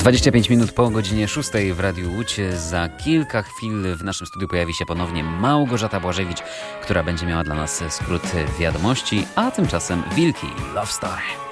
25 minut po godzinie 6 w Radiu Łódź. Za kilka chwil w naszym studiu pojawi się ponownie Małgorzata Błażewicz, która będzie miała dla nas skrót wiadomości, a tymczasem Wilki, Love Story.